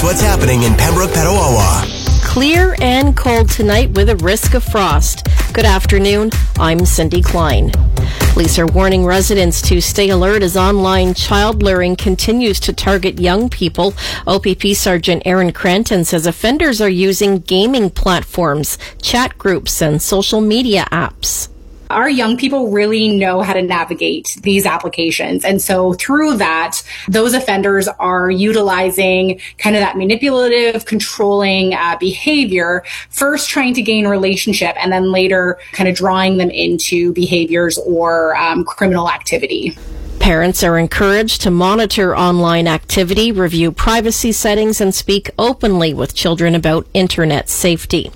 Here's what's happening in Pembroke, Petawawa. Clear and cold tonight with a risk of frost. Good afternoon. I'm Cindy Klein. Police are warning residents to stay alert as online child luring continues to target young people. OPP Sergeant Aaron Cranton says offenders are using gaming platforms, chat groups, and social media apps. Our young people really know how to navigate these applications. And so through that, those offenders are utilizing kind of that manipulative, controlling behavior, first trying to gain relationship and then later kind of drawing them into behaviors or criminal activity. Parents are encouraged to monitor online activity, review privacy settings, and speak openly with children about internet safety.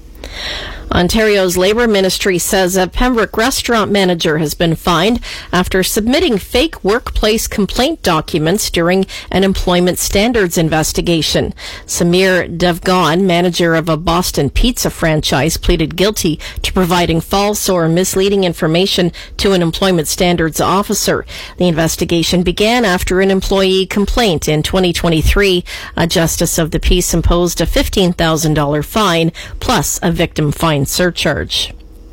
Ontario's Labour Ministry says a Pembroke restaurant manager has been fined after submitting fake workplace complaint documents during an employment standards investigation. Samir Devgan, manager of a Boston Pizza franchise, pleaded guilty to providing false or misleading information to an employment standards officer. The investigation began after an employee complaint in 2023. A justice of the peace imposed a $15,000 fine plus a victim fine surcharge.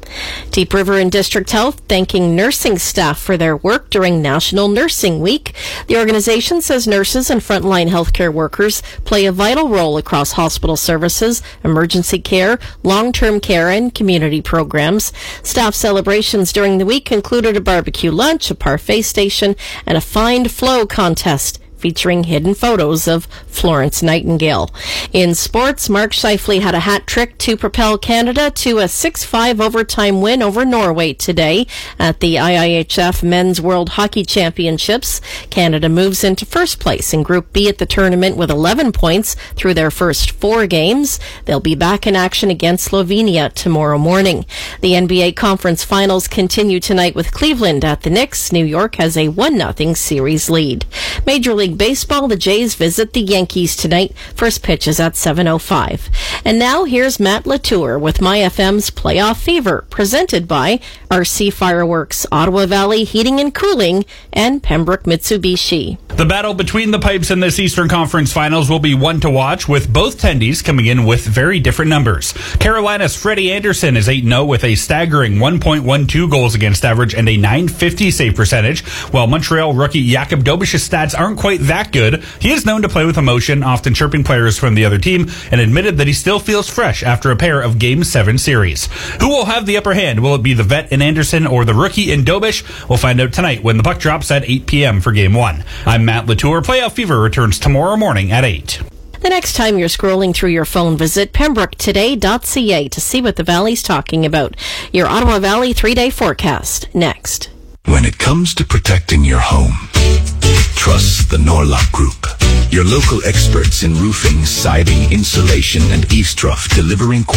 Deep River and District Health thanking nursing staff for their work during National Nursing Week. The organization says nurses and frontline healthcare workers play a vital role across hospital services, emergency care, long-term care, and community programs. Staff celebrations during the week included a barbecue lunch, a parfait station, and a Find Flow contest featuring hidden photos of Florence Nightingale. In sports, Mark Scheifele had a hat trick to propel Canada to a 6-5 overtime win over Norway today at the IIHF Men's World Hockey Championships. Canada moves into first place in Group B at the tournament with 11 points through their first 4 games. They'll be back in action against Slovenia tomorrow morning. The NBA Conference Finals continue tonight with Cleveland at the Knicks. New York has a 1-0 series lead. Major League Baseball, the Jays visit the Yankees tonight. First pitch is at 7:05. And now here's Matt Latour with MyFM's Playoff Fever, presented by RC Fireworks, Ottawa Valley Heating and Cooling, and Pembroke Mitsubishi. The battle between the Pipes in this Eastern Conference Finals will be one to watch, with both tendies coming in with very different numbers. Carolina's Freddie Anderson is 8-0 with a staggering 1.12 goals against average and a .950 save percentage, while Montreal rookie Jakub Dobish's stats aren't quite that good. He is known to play with emotion, often chirping players from the other team, and admitted that he still feels fresh after a pair of Game 7 series. Who will have the upper hand? Will it be the vet in Anderson or the rookie in Dobish? We'll find out tonight when the puck drops at 8 p.m. for Game 1. I'm Matt Latour. Playoff Fever returns tomorrow morning at 8. The next time you're scrolling through your phone, visit pembroketoday.ca to see what the Valley's talking about. Your Ottawa Valley 3-day forecast next. When it comes to protecting your home, trust the Norlock Group. Your local experts in roofing, siding, insulation, and eavesdrough, delivering